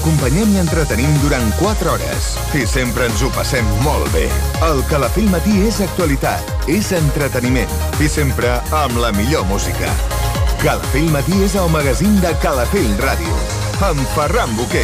acompanyem i entretenim durant 4 hores. I sempre ens ho passem molt bé. El Calafell Matí és actualitat, és entreteniment i sempre amb la millor música. Calafell Matí és el magazín de Calafell Ràdio, amb Ferran Boquer.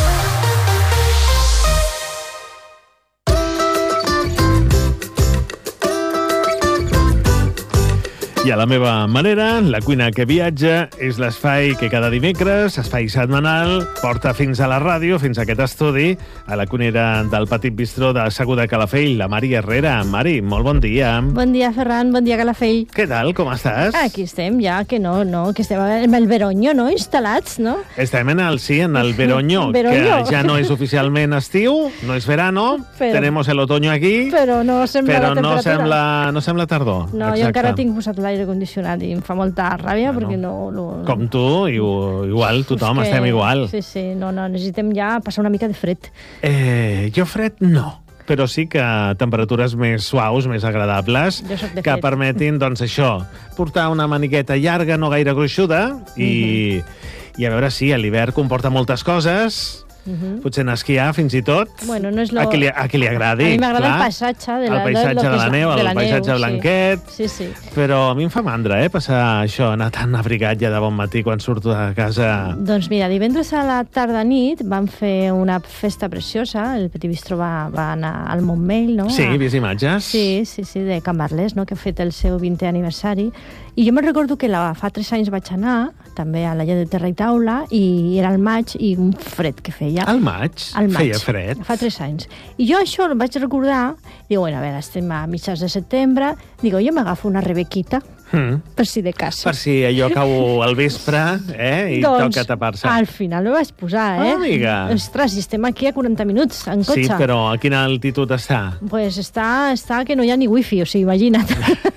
I a la meva manera, la cuina que viatja és l'espai que cada dimecres, espai setmanal, porta fins a la ràdio, fins a aquest estudi, a la cuinera del Petit Bistró de Segur de Calafell, la Mari Herrera. Mari, molt bon dia. Bon dia, Ferran, bon dia, Calafell. Què tal, com estàs? Aquí estem ja, que que estem amb el Veronyo, no? Instal·lats, no? Estem en el Veronyo, que ja no és oficialment estiu, no és verano, tenemos el otoño aquí, però no sembla la temperatura. no sembla tardor. No, jo encara tinc posat l'aire condicionat i em fa molta ràbia perquè no... Com tu, igual, tothom estem igual. Sí, no, necessitem ja passar una mica de fred. Jo fred no, però sí que temperatures més suaus, més agradables, que permetin, doncs això, portar una maniqueta llarga, no gaire gruixuda, i a veure si l'hivern comporta moltes coses... Potser anar a esquiar, fins i tot, bueno, no és a qui li agradi. A mi m'agrada el paisatge de la neu, el paisatge blanquet, sí. Però a mi em fa mandra, passar això, anar tan abrigat ja de bon matí quan surto de casa. Doncs mira, divendres a la tarda-nit vam fer una festa preciosa, el Petit Bistró va anar al Montmell, no? Sí, he vist imatges. Sí, de Can Barlés, no? Que ha fet el seu 20è aniversari. I jo me'n recordo que fa 3 anys vaig anar, també a la llar de Terra i Taula, i era al maig i un fred que feia. Al maig? Feia fred? Fa 3 anys. I jo això el vaig recordar, digo, bueno, a veure, estem a mitjans de setembre, digo, jo m'agafo una rebequita, per si de cas. Per si allò cau al vespre, i doncs, toca tapar-se. Al final ho vaig posar, amiga. Ostres, i estem aquí a 40 minuts, en cotxe. Sí, però a quina altitud està? Pues està que no hi ha ni wifi, o sigui, imagina't.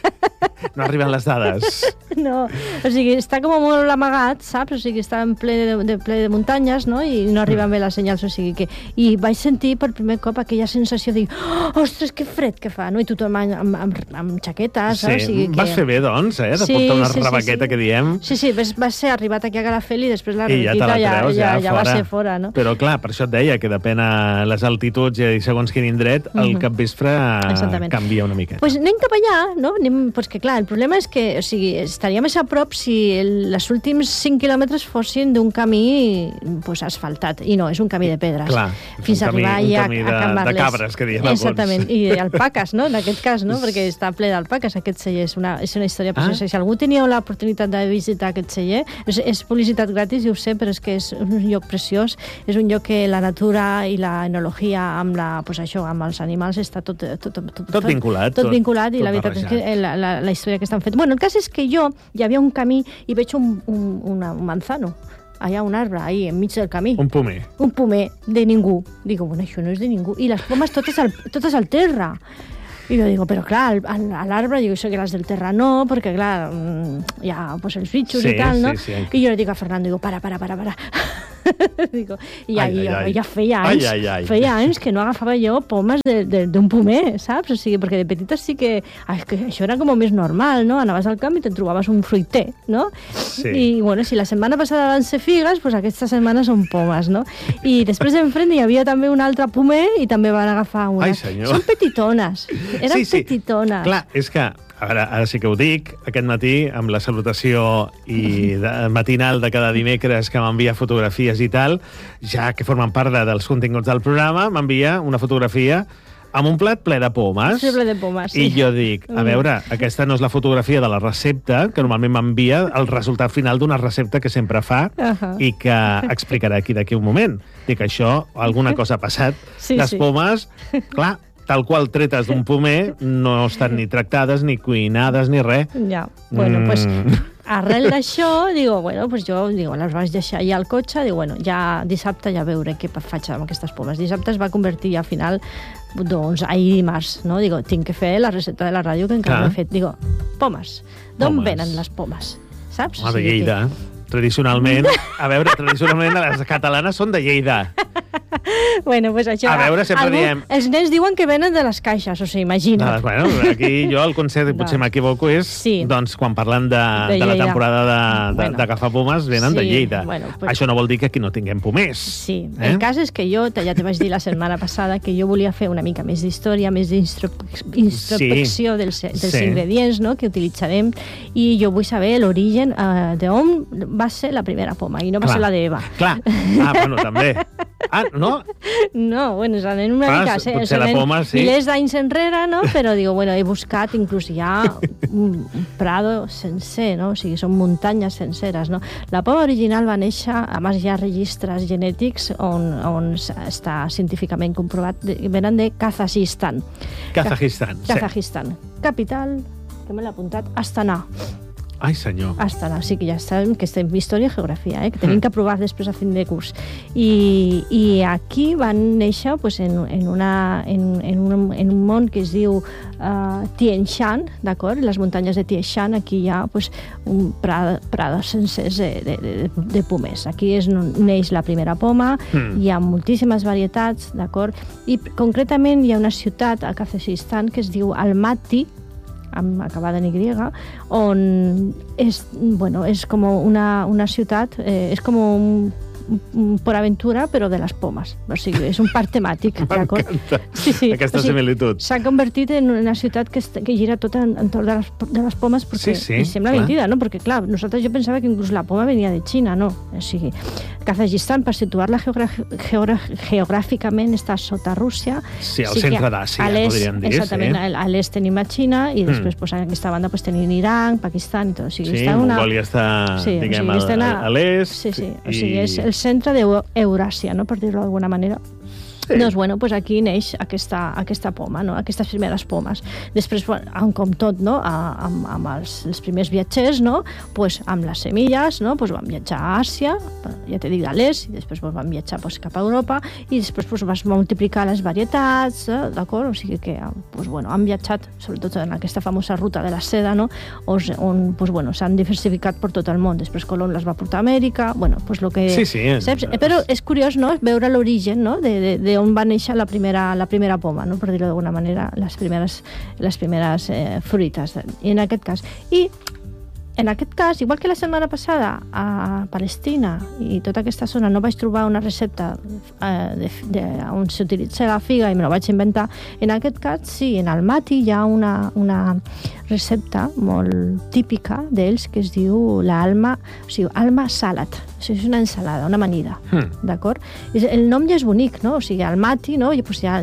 No arriben les dades. No, o sigui, està com molt amagat, saps? O sigui, està en ple de muntanyes, no? I no arriben bé les senyals, o sigui que... I vaig sentir per primer cop aquella sensació de dir, ostres, que fred que fa, no? I tothom amb xaquetes, saps? Sí, vas fer bé, doncs, de portar una rebaqueta que diem. Sí, vas ser arribat aquí a Calafell i després la rebequita ja va ser fora, no? Però clar, per això et deia que depèn a les altituds i segons quin indret, el capvespre canvia una miqueta. Doncs anem cap allà, no? Doncs que clar, el problema és que, o sigui, estaria més a prop si els últims 5 quilòmetres fossin d'un camí asfaltat, i no, és un camí de pedres. Clar, fins a arribar a Can Barlés. De cabres, que diem alguns. Exactament, i alpaques, no?, en aquest cas, no?, perquè està ple d'alpaques, aquest celler, és una història preciosa. Si algú tenia l'oportunitat de visitar aquest celler, és publicitat gratis, jo ho sé, però és que és un lloc preciós, és un lloc que la natura i la enologia amb els animals està tot vinculat. Tot vinculat, i la veritat és que la història que estan fent. Bueno, el cas és que hi havia un camí i veig un manzano, allà un arbre, ahí, enmig del camí. Un pomer. Un pomer de ningú. Digo, bueno, això no és de ningú. I les pomes totes al terra. I jo digo, però clar, a l'arbre, digo, això que les del terra no, perquè clar, hi ha els bitxos i tal, no? I jo li dic a Fernando, digo, para. Digo, i ja feia anys que no agafava jo pomes d'un pomer, saps? O sigui, perquè de petita sí que això era com més normal, no? Anaves al camp i te'n trobaves un fruiter, no? Sí. I, bueno, si la setmana passada van ser figues, doncs aquesta setmana són pomes, no? I després enfront hi havia també un altre pomer i també van agafar una. Ai, senyor. Són petitones. Eren petitones. Clar, és que ara sí que ho dic, aquest matí, amb la salutació matinal de cada dimecres que m'envia fotografies i tal, ja que formen part dels continguts del programa, m'envia una fotografia amb un plat ple de pomes. Sí, ple de pomes, sí. I jo dic, a veure, aquesta no és la fotografia de la recepta, que normalment m'envia el resultat final d'una recepta que sempre fa i que explicarà aquí d'aquí un moment. Dic, això, alguna cosa ha passat. Les pomes, clar, tal qual tretes d'un pomer, no estan ni tractades, ni cuinades, ni res. Ja, bueno, pues arrel d'això, digo, bueno, pues jo les vaig deixar allà al cotxe, digo, bueno, ja dissabte ja veuré què faig amb aquestes pomes. Dissabte es va convertir al final, doncs, ahir dimarts, no? Digo, tinc que fer la recepta de la ràdio que encara no he fet. Digo, pomes. D'on venen les pomes? Saps? De Lleida. Tradicionalment, les catalanes són de Lleida. Bueno, pues això... A veure, sempre diem... Els nens diuen que venen de les caixes, o sigui, imagina't. Bueno, aquí jo el concepte, potser m'equivoco, és doncs quan parlen de la temporada de Agafapomes, venen de Lleida. Això no vol dir que aquí no tinguem pomers. Sí, el cas és que jo, ja te vaig dir la setmana passada, que jo volia fer una mica més d'història, més d'introspecció dels ingredients que utilitzarem, i jo vull saber l'origen d'on va ser la primera poma, i no va ser la d'Eva. Clar, bueno, també. No? No, bueno, anem una mica... Potser la poma, sí. Milers d'anys enrere, no? Però digo, bueno, he buscat, inclús hi ha un prado sencer, no? O sigui, són muntanyes senceres, no? La poma original va néixer, a més hi ha registres genètics on està científicament comprovat, venen de Kazajistan. Kazajistan. Capital, que me l'he apuntat, Astana. Ai, senyor. Astana, sí que ja sabem que estem història i geografia, que tenim que aprovar després a fin de curs. I aquí van néixer en un món que es diu Tian Shan, d'acord? Les muntanyes de Tian Shan, aquí hi ha un prades sencers de pomers. Aquí neix la primera poma, hi ha moltíssimes varietats, d'acord? I concretament hi ha una ciutat a Kazajistan que es diu Almaty, acabada en Y, on és com una ciutat, és com un Port Aventura, però de les pomes. O sigui, és un parc temàtic. M'encanta aquesta similitud. S'ha convertit en una ciutat que gira tot entorn de les pomes, perquè sembla mentida, no? Perquè, clar, jo pensava que inclús la poma venia de Xina, no? O sigui, Kazajistan, per situar-la geogràficament, està sota Rússia. Sí, al centre d'Àsia, podríem dir. Exactament, a l'est tenim a Xina, i després, en aquesta banda, tenim Iran, Pakistan i tot. Sí, Mongòlia està, diguem, a l'est. Sí, o sigui, és el centre d'Euràsia, no?, per dir-ho d'alguna manera. Doncs, aquí neix aquesta poma, no?, aquestes primeres pomes. Després, com tot, no?, amb els primers viatgers, no?, amb les semilles, no?, van viatjar a Àsia, ja t'he dit a l'est, i després van viatjar cap a Europa, i després vas multiplicar les varietats, d'acord? O sigui que han viatjat, sobretot en aquesta famosa ruta de la seda, no?, on s'han diversificat per tot el món. Després Colom les va portar a Amèrica, el que... Sí. Però és curiós, no?, veure l'origen, no?, on va néixer la primera poma, no?, per dir-ho d'alguna manera, les primeres fruites. I en aquest cas, igual que la setmana passada a Palestina i tota aquesta zona no vaig trobar una recepta on s'utilitza la figa i me la vaig inventar, en aquest cas sí, en Almaty hi ha una recepta molt típica d'ells que es diu alma salad. O sigui, és una ensalada, una amanida, d'acord? El nom ja és bonic, no? O sigui, Almaty, no? Ja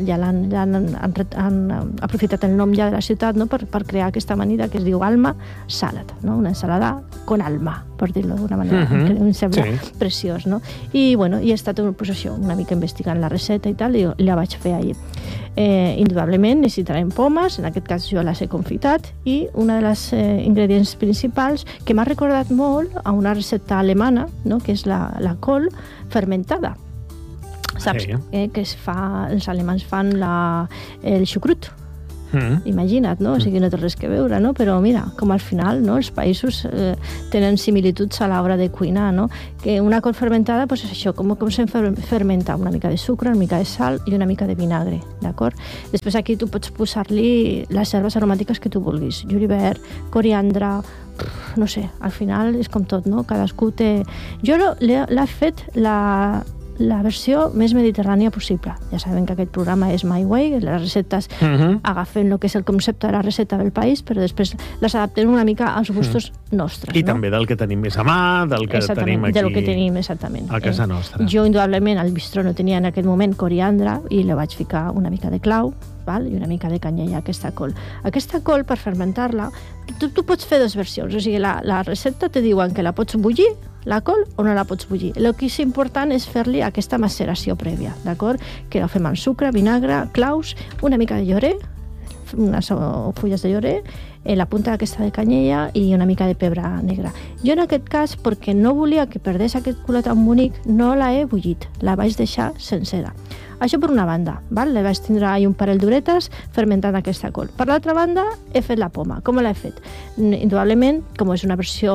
han aprofitat el nom ja de la ciutat, no?, per crear aquesta amanida que es diu alma salad, no? Una ensalada con alma, per dir-lo d'una manera, que em sembla preciós, no? I, he estat una mica investigant la recepta i tal, i la vaig fer ahir. Indudablement necessitarem pomes, en aquest cas jo les he confitat, i una de les ingredients principals que m'ha recordat molt a una recepta alemana, no?, que és la col fermentada. Saps que els alemans fan el xucrut. Imagina't, no? O sigui, no té res que veure, no? Però mira, com al final, no?, els països tenen similituds a l'hora de cuinar, no? Que una col fermentada, és això, com se'n fermenta? Una mica de sucre, una mica de sal i una mica de vinagre, d'acord? Després aquí tu pots posar-li les herbes aromàtiques que tu vulguis. Julivert, coriandre, no sé, al final és com tot, no? Cadascú té... Jo l'he fet la versió més mediterrània possible. Ja sabem que aquest programa és My Way, les receptes agafen el que és el concepte de la recepta del país, però després les adaptem una mica als gustos nostres. I també del que tenim més a mà, del que tenim aquí... Del que tenim, exactament. A casa nostra. Jo, indudablement, al bistró no tenia en aquest moment coriandre i li vaig ficar una mica de clau, i una mica de canyella a aquesta col. Aquesta col, per fermentar-la, tu pots fer dues versions. O sigui, la recepta te diuen que la pots bullir, la col, o no la pots bullir. El que és important és fer-li aquesta maceració prèvia, d'acord? Que la fem amb sucre, vinagre, claus, una mica de llorer, unes fulles de llorer, la punta aquesta de canyella i una mica de pebre negre. Jo en aquest cas, perquè no volia que perdés aquest color tan bonic, no la he bullit, la vaig deixar sencera. Això per una banda, la vaig tindre un parell d'horetes fermentant aquesta col. Per l'altra banda, he fet la poma. Com l'he fet? Indudablement, com és una versió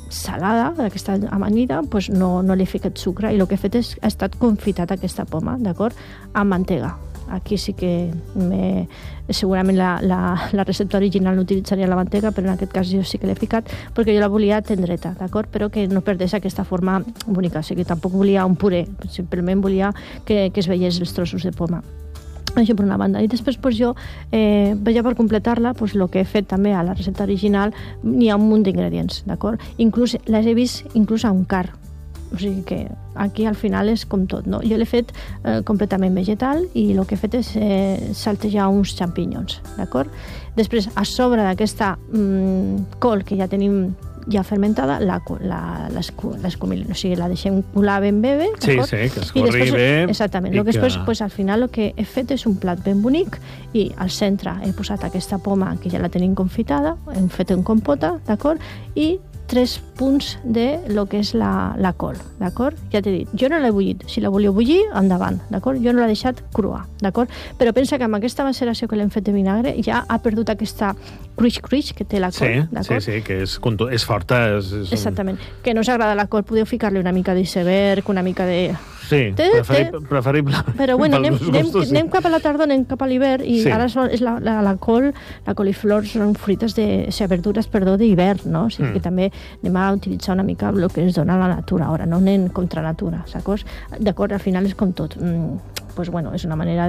salada, aquesta amanida, doncs no li he ficat sucre i el que he fet ha estat confitat aquesta poma, d'acord? Amb mantega. Aquí sí que segurament la recepta original no utilitzaria la mantega, però en aquest cas jo sí que l'he ficat perquè jo la volia tendreta, d'acord? Però que no perdés aquesta forma bonica, o sigui, tampoc volia un puré, simplement volia que es veiés els trossos de poma. Això per una banda. I després jo, ja per completar-la, el que he fet també a la recepta original, n'hi ha un munt d'ingredients, d'acord? Inclús les he vist inclús a un car. O sigui que aquí al final és com tot, no? Jo l'he fet completament vegetal i el que he fet és saltejar uns xampinyons, d'acord? Després, a sobre d'aquesta col que ja tenim ja fermentada, l'escumilem, o sigui, la deixem colar ben bé, d'acord? Sí, que escorri bé. Exactament. Després, al final, el que he fet és un plat ben bonic i al centre he posat aquesta poma que ja la tenim confitada, hem fet en compota, d'acord? I 3 punts de lo que és la col, d'acord? Ja t'he dit, jo no l'he bullit. Si la volíeu bullir, endavant, d'acord? Jo no l'he deixat crua, d'acord? Però pensa que amb aquesta maceració que l'hem fet de vinagre ja ha perdut aquesta cruix que té la col, d'acord? Sí, que és forta. Exactament. Que no us agrada la col, podeu ficar-li una mica d'iceberg, una mica de... Sí, preferible. Però bueno, anem cap a la tardor, anem cap a l'hivern i ara és la col, la coliflor són fruites verdures, d'hivern, no? O sigui que també anem a utilitzar una mica el que ens dona la natura, ara no anem contra natura, saps? D'acord, al final és com tot. Pues bueno, és una manera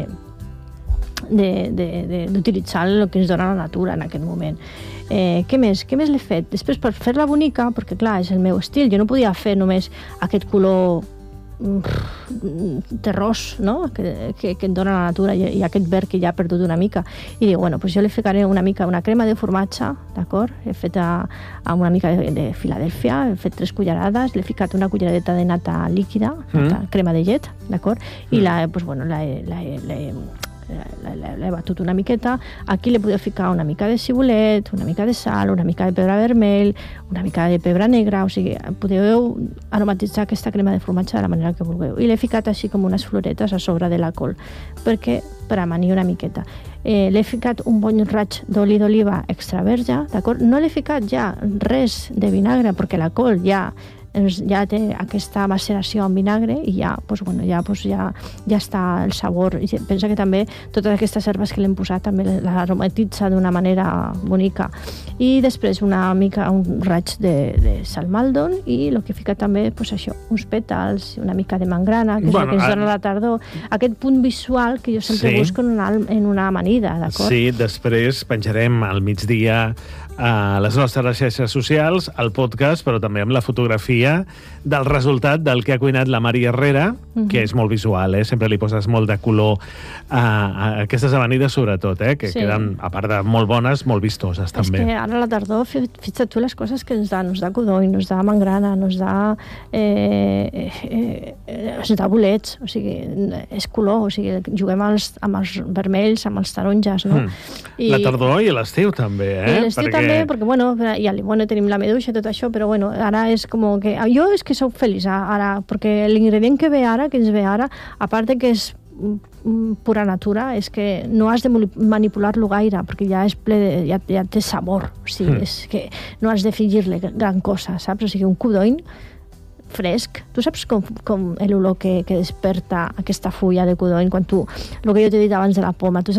d'utilitzar el que ens dona la natura en aquest moment. Què més l'he fet? Després, per fer-la bonica, perquè clar, és el meu estil, jo no podia fer només aquest color terrós, no? que em dona la natura i aquest verd que ja ha perdut una mica. I dic, bueno, pues jo li ficaré una crema de formatge, d'acord? He fet amb una mica de Filadèlfia, he fet 3 cullerades, l'he ficat una culleradeta de nata líquida, crema de llet, d'acord? I l'he batut una miqueta. Aquí li podeu ficar una mica de cibulet, una mica de sal, una mica de pebre vermell, una mica de pebre negre, o sigui, podeu aromatitzar aquesta crema de formatge de la manera que vulgueu. I l'he ficat així com unes floretes a sobre de la col, per amanir una miqueta. L'he ficat un bon raig d'oli d'oliva extra verge, d'acord? No l'he ficat ja res de vinagre, perquè la col ja té aquesta maceració amb vinagre i ja està el sabor. I pensa que també totes aquestes herbes que l'hem posat també l'aromatitza d'una manera bonica. I després un raig de salmaldon i el que he ficat també, uns pètals, una mica de mangrana, que és el que ens dona la tardor. Aquest punt visual que jo sempre busco en una amanida, d'acord? Sí, després penjarem al migdia a les nostres xarxes socials, al podcast, però també amb la fotografia del resultat del que ha cuinat la Mari Herrera, que és molt visual, sempre li poses molt de color a aquestes amanides, sobretot, que queden, a part de molt bones, molt vistoses, també. És que ara a la tardor, fixa't tu les coses que ens da codony, nos da mangrana, nos da bolets, o sigui, és color, o sigui, juguem amb els vermells, amb els taronges, no? La tardor i l'estiu, també, I l'estiu també, perquè, i al limón tenim la meduixa i tot això, però ara és com que... Jo és que soc feliç ara, perquè l'ingredient que ens ve ara, a part de que és pura natura, és que no has de manipular-lo gaire, perquè ja és ple ja té sabor, o sigui, és que no has de afegir-li gran cosa, saps? O sigui, un codony fresc. Tu saps com l'olor que desperta aquesta fulla de codony quan el que jo t'he dit abans de la poma, tu